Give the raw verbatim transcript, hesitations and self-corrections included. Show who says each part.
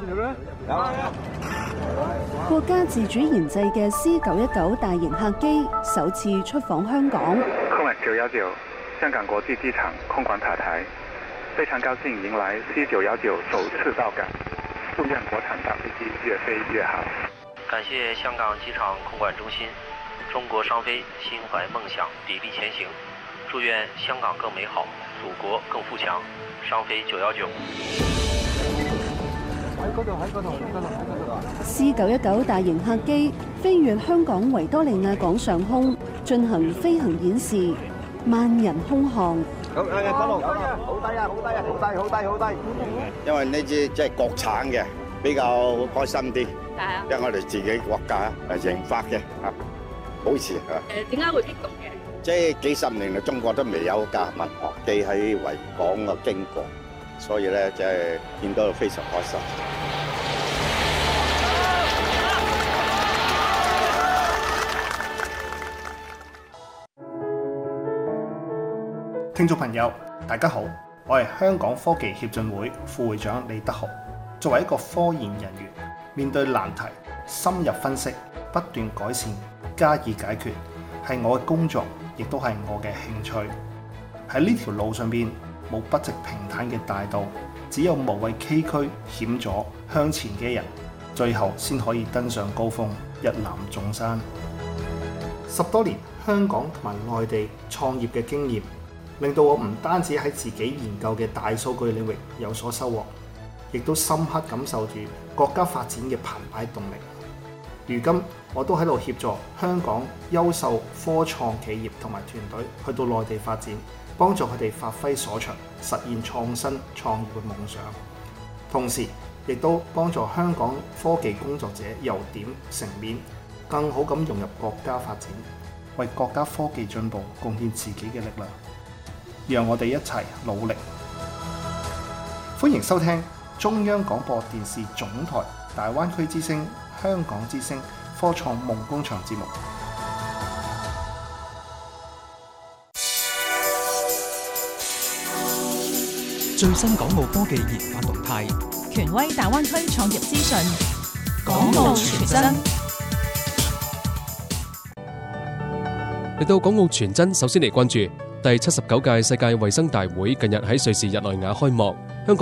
Speaker 1: 國家自主研製嘅 C 九一九大型客機首次出訪香港。
Speaker 2: 空管九一九香港國際機場空管塔台，非常高興迎來 C 九一九首次到港，祝願國產大飛機越飛越好。
Speaker 3: 感謝香港機場空管中心，中國商飛心懷夢想，砥礪前行。祝願香港更美好，祖國更富強。商飛九一九。
Speaker 4: 喺嗰度，喺嗰度，喺嗰度，喺嗰度啊
Speaker 1: C 九一九大型客機飛越香港維多利亞港上空，進行飛行演示，萬人空巷。
Speaker 4: 好，誒，得路，好低啊，好低啊，好低啊，好低，好低，好低。
Speaker 5: 因為呢支即係國產嘅，比較開心啲。
Speaker 6: 係啊。
Speaker 5: 因為我哋自己國家誒研發嘅嚇，保持嚇。
Speaker 6: 誒，點解會激動嘅？
Speaker 5: 即係幾十年嚟，中國都未有架民航機喺維港嘅經過，所以咧即係見到非常開心。
Speaker 7: 聽眾朋友，大家好，我係香港科技協進會副會長李德豪。作為一個科研人員，面對難題，深入分析，不斷改善，加以解決，係我嘅工作，亦都係我嘅興趣。喺呢條路上邊，冇不直平坦嘅大道，只有無畏崎嶇險阻向前嘅人，最後先可以登上高峰，一覽眾山。十多年香港同埋內地創業嘅經驗，令到我唔單止喺自己研究嘅大數據領域有所收穫，亦都深刻感受住國家發展嘅澎湃動力。如今我都喺度協助香港優秀科創企業同埋團隊去到內地發展，幫助佢哋發揮所長，實現創新創業嘅夢想。同時亦都幫助香港科技工作者由點成面，更好咁融入國家發展，為國家科技進步貢獻自己嘅力量。讓我哋一齊努力。歡迎收聽中央廣播電視總台大灣區之聲香港之聲科創夢工場節目。
Speaker 8: 最新港澳科技研發動態，
Speaker 9: 權威大灣區創業資訊，
Speaker 8: 港澳傳真。
Speaker 10: 嚟到港澳傳真，首先嚟關注第七十九屆世界衛生大會近日喺瑞士日內瓦開幕。香港